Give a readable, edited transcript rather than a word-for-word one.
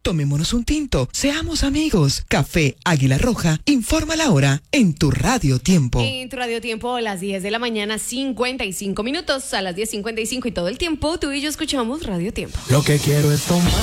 Tomémonos un tinto, seamos amigos. Café Águila Roja, informa la hora en tu Radio Tiempo. En tu Radio Tiempo, a las 10 de la mañana, 55 minutos, a las 10:55 y todo el tiempo, tú y yo escuchamos Radio Tiempo. Lo que quiero es tomar.